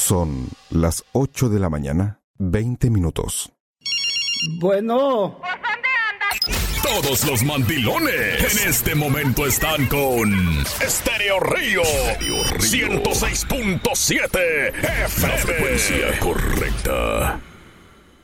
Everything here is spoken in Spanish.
Son las 8 de la mañana, 20 minutos. Bueno. Todos los mandilones en este momento están con Estéreo Río 106.7 FM. La frecuencia correcta.